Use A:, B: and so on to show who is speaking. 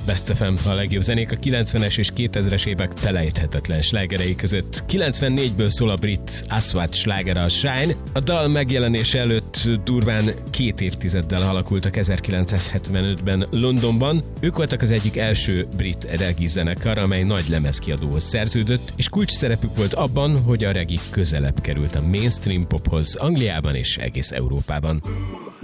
A: Best FM, a legjobb zenék a 90-es és 2000-es évek felejthetetlen slágerei között. 94-ből szól a brit Aswad sláger, a Shine. A dal megjelenése előtt durván 2 évtizeddel alakultak 1975-ben Londonban. Ők voltak az egyik első brit reggae zenekar, amely nagy lemezkiadóhoz szerződött, és kulcs szerepük volt abban, hogy a reggae közelebb került a mainstream pophoz Angliában és egész Európában.